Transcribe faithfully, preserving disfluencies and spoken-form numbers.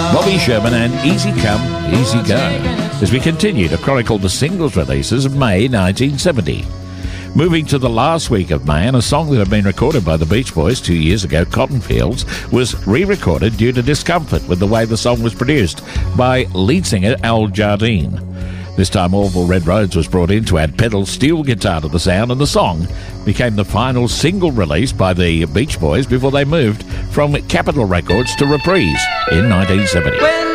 Bobby Sherman and Easy Come, Easy Go, as we continue to chronicle the singles releases of May nineteen seventy. Moving to the last week of May, and a song that had been recorded by the Beach Boys two years ago, Cotton Fields, was re-recorded due to discomfort with the way the song was produced by lead singer Al Jardine. This time Orville Red Rhodes was brought in to add pedal steel guitar to the sound, and the song became the final single released by the Beach Boys before they moved from Capitol Records to Reprise in nineteen seventy. When